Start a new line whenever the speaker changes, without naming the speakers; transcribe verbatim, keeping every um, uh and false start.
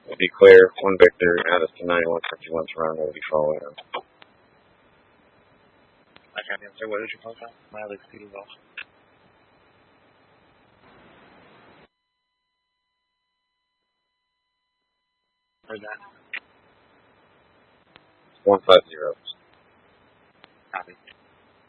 We'll be clear. One Victor, add us to ninety-one fifty-one surround. We'll be following them.
I can't answer. What is your phone call? My other computer's off. Where's that?
one five zero.
Copy.